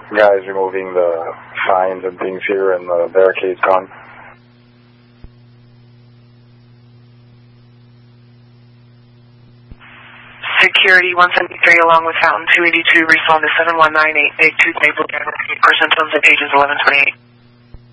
guys removing the signs and things here and the barricade's gone. Security 173 along with Fountain 282, respond to 7198 Big Tooth Maple Drive, person tones at pages 1128.